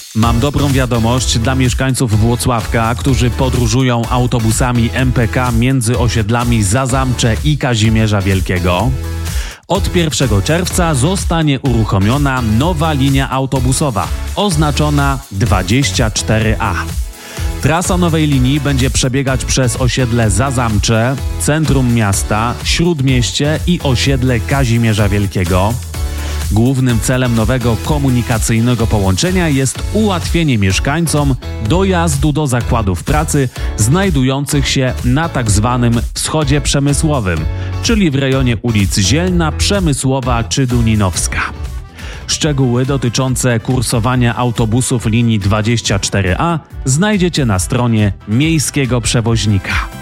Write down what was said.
Mam dobrą wiadomość dla mieszkańców Włocławka, którzy podróżują autobusami MPK między osiedlami Zazamcze i Kazimierza Wielkiego. Od 1 czerwca zostanie uruchomiona nowa linia autobusowa, oznaczona 24A. Trasa nowej linii będzie przebiegać przez osiedle Zazamcze, centrum miasta, Śródmieście i osiedle Kazimierza Wielkiego. Głównym celem nowego komunikacyjnego połączenia jest ułatwienie mieszkańcom dojazdu do zakładów pracy znajdujących się na tzw. wschodzie przemysłowym, czyli w rejonie ulic Zielna, Przemysłowa czy Duninowska. Szczegóły dotyczące kursowania autobusów linii 24A znajdziecie na stronie miejskiego przewoźnika.